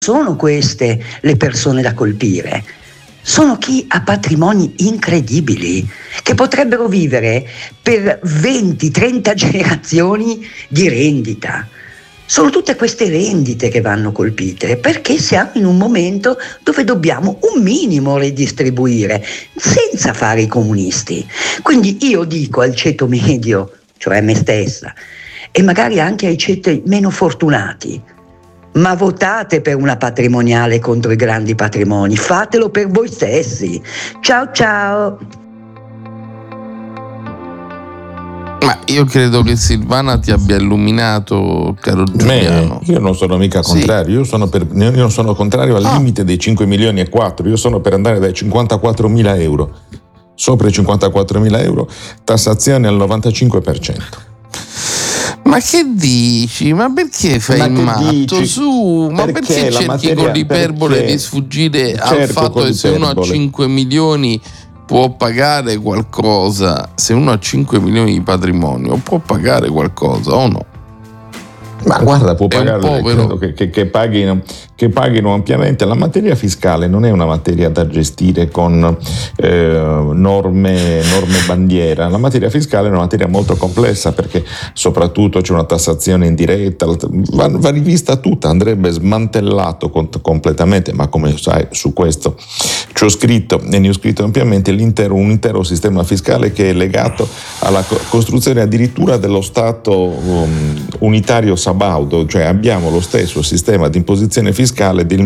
sono queste le persone da colpire. Sono chi ha patrimoni incredibili, che potrebbero vivere per 20-30 generazioni di rendita. Sono tutte queste rendite che vanno colpite, perché siamo in un momento dove dobbiamo un minimo redistribuire, senza fare i comunisti. Quindi io dico al ceto medio, cioè a me stessa, e magari anche ai ceti meno fortunati: ma votate per una patrimoniale contro i grandi patrimoni, fatelo per voi stessi. Ciao ciao. Ma io credo che Silvana ti abbia illuminato, caro Giuliano. Io non sono mica contrario, io non sono contrario al limite dei 5 milioni e 4, io sono per andare dai 54.000 euro. Sopra i 54.000 euro, tassazione al 95%. Ma che dici? Ma perché fai il matto? Su, ma perché cerchi con l'iperbole di sfuggire al fatto che se uno ha 5 milioni può pagare qualcosa? Se uno ha 5 milioni di patrimonio può pagare qualcosa o no? Ma guarda, può pagare, credo che paghino ampiamente. La materia fiscale non è una materia da gestire con norme bandiera. La materia fiscale è una materia molto complessa, perché soprattutto c'è una tassazione indiretta, va rivista tutta, andrebbe smantellato completamente, ma come sai su questo ci ho scritto e ne ho scritto ampiamente, un intero sistema fiscale che è legato alla costruzione addirittura dello Stato unitario sabaudo, cioè abbiamo lo stesso sistema di imposizione fiscale del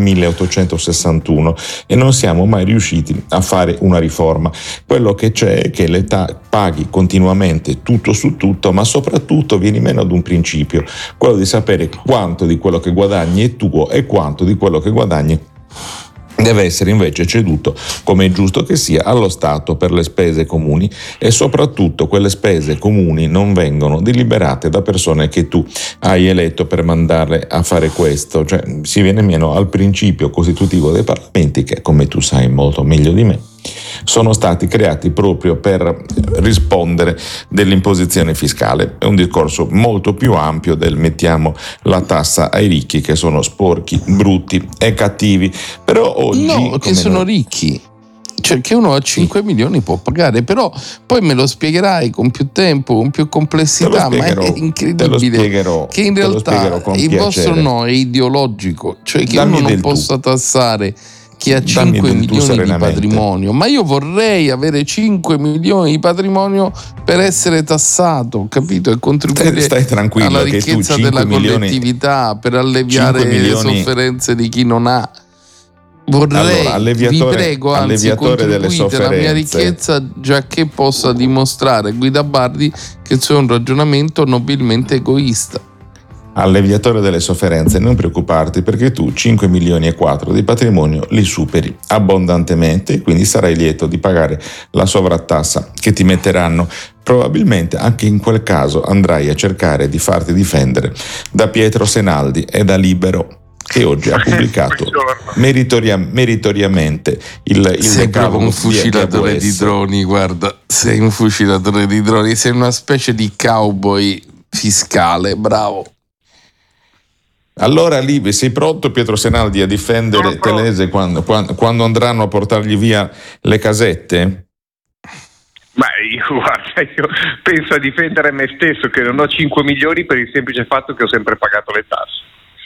1861 e non siamo mai riusciti a fare una riforma. Quello che c'è è che l'età paghi continuamente tutto su tutto, ma soprattutto vieni meno ad un principio, quello di sapere quanto di quello che guadagni è tuo e quanto di quello che guadagni deve essere invece ceduto, come è giusto che sia, allo Stato per le spese comuni, e soprattutto quelle spese comuni non vengono deliberate da persone che tu hai eletto per mandarle a fare questo, cioè si viene meno al principio costitutivo dei parlamenti che, come tu sai molto meglio di me, sono stati creati proprio per rispondere dell'imposizione fiscale. È un discorso molto più ampio del mettiamo la tassa ai ricchi che sono sporchi, brutti e cattivi, però oggi che sono ricchi, cioè che uno a 5 milioni può pagare, però poi me lo spiegherai con più tempo, con più complessità, ma è incredibile che in realtà il vostro no è ideologico, cioè che uno non possa tassare chi ha 5 milioni di patrimonio. Ma io vorrei avere 5 milioni di patrimonio per essere tassato, capito? E contribuire alla ricchezza della collettività, per alleviare le sofferenze di chi non ha. Vorrei, vi prego, anzi, contribuite alla mia ricchezza, già che possa dimostrare Guida Bardi che c'è un ragionamento nobilmente egoista. Alleviatore delle sofferenze, non preoccuparti, perché tu 5 milioni e 4 di patrimonio li superi abbondantemente, quindi sarai lieto di pagare la sovrattassa che ti metteranno. Probabilmente anche in quel caso andrai a cercare di farti difendere da Pietro Senaldi e da Libero, che oggi ha pubblicato meritoriamente il sei proprio un fucilatore di droni, guarda, sei un fucilatore di droni, sei una specie di cowboy fiscale, bravo. Allora lì sei pronto, Pietro Senaldi, a difendere Telese quando andranno a portargli via le casette? Ma io penso a difendere me stesso, che non ho 5 milioni per il semplice fatto che ho sempre pagato le tasse.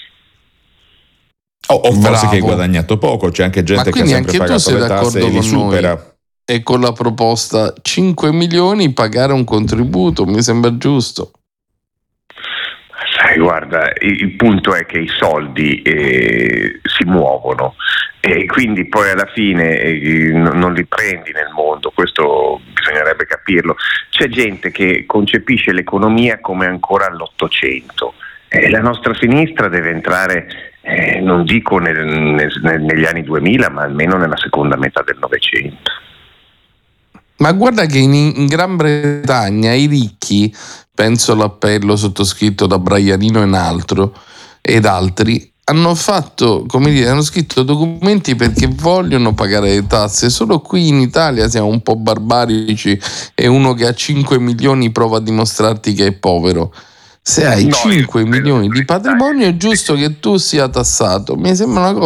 O forse che hai guadagnato poco, c'è anche gente che ha sempre pagato le tasse e li supera. E con la proposta 5 milioni pagare un contributo, mi sembra giusto. Sai, guarda, il punto è che i soldi si muovono e quindi poi alla fine non li prendi nel mondo, questo bisognerebbe capirlo. C'è gente che concepisce l'economia come ancora all'Ottocento. La nostra sinistra deve entrare, non dico negli anni 2000, ma almeno nella seconda metà del Novecento. Ma guarda che in Gran Bretagna i ricchi, penso all'appello sottoscritto da Braianino ed altri, hanno fatto, hanno scritto documenti perché vogliono pagare le tasse. Solo qui in Italia siamo un po' barbarici e uno che ha 5 milioni prova a dimostrarti che è povero. Se hai 5 milioni di patrimonio è giusto che tu sia tassato. Mi sembra una cosa